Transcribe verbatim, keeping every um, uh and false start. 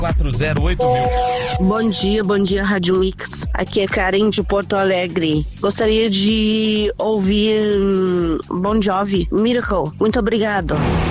quatro zero oito mil. Bom dia, bom dia, Rádio Mix. Aqui é Karen de Porto Alegre. Gostaria de ouvir Bon Jovi, Miracle. Muito obrigado.